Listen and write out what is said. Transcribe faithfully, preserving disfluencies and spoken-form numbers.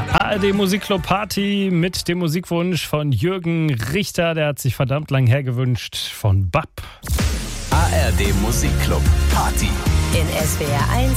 A R D Musikclub Party mit dem Musikwunsch von Jürgen Richter. Der hat sich verdammt lang hergewünscht von Bab. A R D Musikclub Party. In S W R eins